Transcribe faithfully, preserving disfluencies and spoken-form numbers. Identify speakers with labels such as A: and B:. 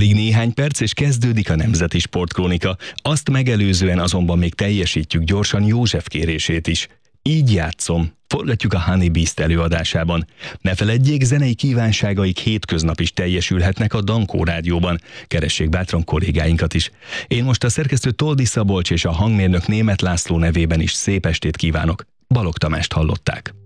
A: Alig néhány perc, és kezdődik a Nemzeti Sportkrónika. Azt megelőzően azonban még teljesítjük gyorsan József kérését is. Így játszom. Forgatjuk a Honey Beast előadásában. Ne feledjék, zenei kívánságaik hétköznap is teljesülhetnek a Dankó Rádióban. Keressék bátran kollégáinkat is. Én most a szerkesztő Toldi Szabolcs és a hangmérnök Németh László nevében is szép estét kívánok. Balogh Tamást hallották.